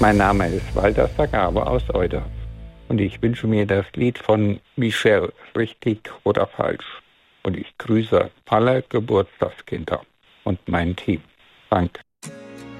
Mein Name ist Walter Vergabe aus Euder und ich wünsche mir das Lied von Michelle, richtig oder falsch. Und ich grüße alle Geburtstagskinder und mein Team. Danke.